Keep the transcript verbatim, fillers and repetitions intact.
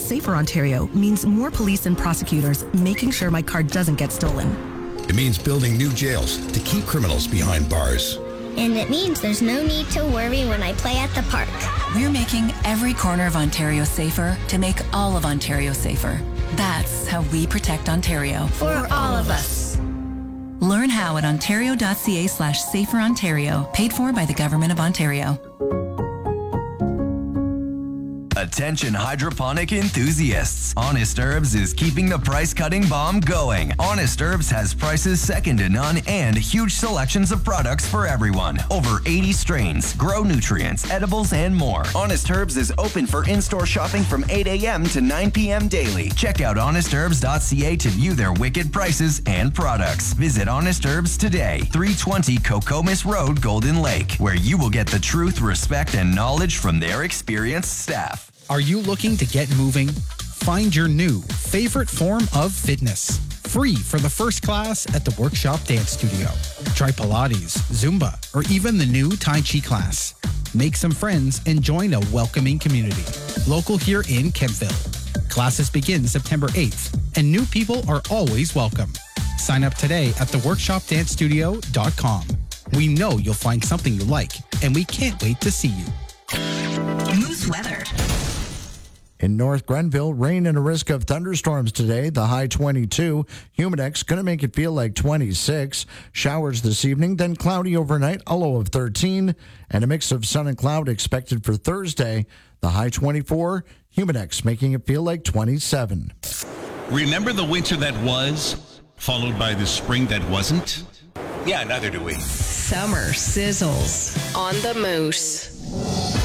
Safer Ontario means more police and prosecutors making sure my car doesn't get stolen. It means building new jails to keep criminals behind bars. And it means there's no need to worry when I play at the park. We're making every corner of Ontario safer to make all of Ontario safer. That's how we protect Ontario. For all of us. Learn how at ontario.ca slash safer Ontario, paid for by the Government of Ontario. Attention hydroponic enthusiasts. Honest Herbs is keeping the price-cutting bomb going. Honest Herbs has prices second to none and huge selections of products for everyone. Over eighty strains, grow nutrients, edibles, and more. Honest Herbs is open for in-store shopping from eight a.m. to nine p.m. daily. Check out honest herbs dot c a to view their wicked prices and products. Visit Honest Herbs today, three twenty Cocomis Road, Golden Lake, where you will get the truth, respect, and knowledge from their experienced staff. Are you looking to get moving? Find your new favorite form of fitness. Free for the first class at the Workshop Dance Studio. Try Pilates, Zumba, or even the new Tai Chi class. Make some friends and join a welcoming community. Local here in Kemptville. Classes begin September eighth, and new people are always welcome. Sign up today at the workshop dance studio dot com. We know you'll find something you like, and we can't wait to see you. Moose weather. In North Grenville, rain and a risk of thunderstorms today. The high twenty-two. Humidex going to make it feel like twenty-six. Showers this evening, then cloudy overnight, a low of thirteen. And a mix of sun and cloud expected for Thursday. The high twenty-four. Humidex making it feel like twenty-seven. Remember the winter that was, followed by the spring that wasn't? Yeah, neither do we. Summer sizzles on the Moose.